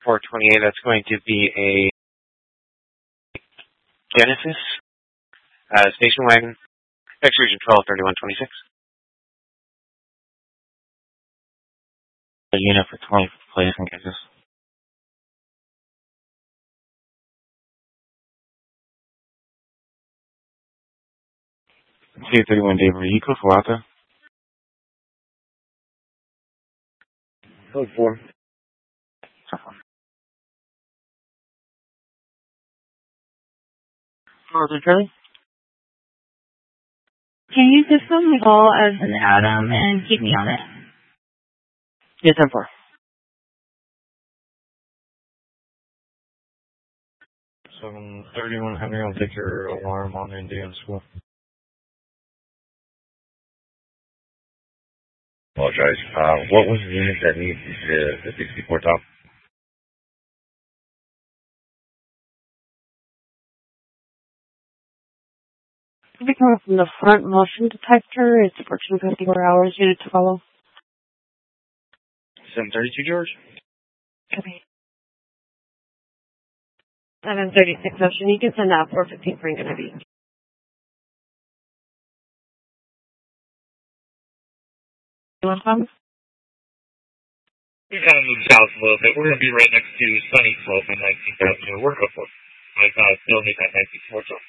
428, that's going to be a Genesis station wagon, extrusion 123126. A unit for 20th place in Kansas. 231 Dave Rico, Falata. Code 4. Charlie? Can you just put me call as an Adam and keep me on it? Yes, 10-4. 731 Henry, I'll take your alarm on Indian School. Apologize. What was the unit that needs the 64 top? If we come from the front motion detector, it's approaching 54 hours, unit to follow. 732, George? Okay. 736 motion, you can send out 415 for Gonna-Be. You want to come? We're going to move south a little bit. We're going to be right next to Sunny Slope in 19th Avenue. We're good for it. I still need that 19th Slope.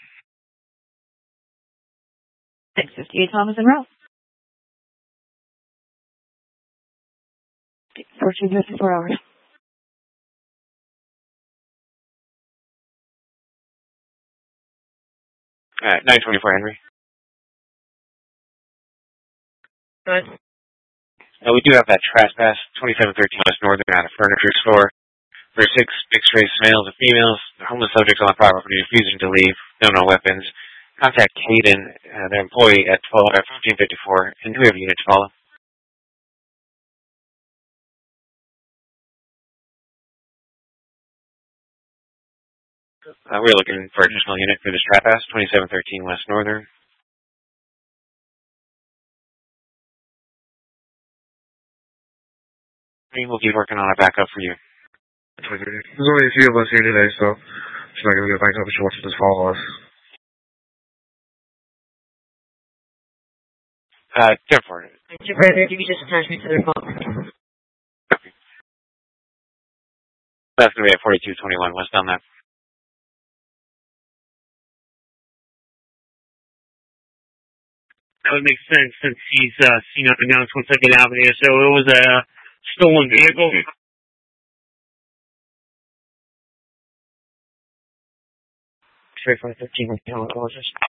658 Thomas and Rowe. 1454 hours. Alright, 924 Henry. Good. We do have that trespass, 2713 West Northern at a furniture store. For 6 mixed-race males and females, homeless subjects on the property refusing to leave, no weapons. Contact Caden, their employee, at 1554, and do we have a unit to follow? We're looking for additional unit for this trespass, 2713 West Northern. We'll keep working on a backup for you. There's only a few of us here today, so she's not going to get back up if she wants to just follow us. 10-4. If you could just attach me to their phone. That's going to be at 4221 West on that. That would make sense since he's seen up and down 22nd Avenue. So it was a stolen vehicle. Straight 513 with the apologist.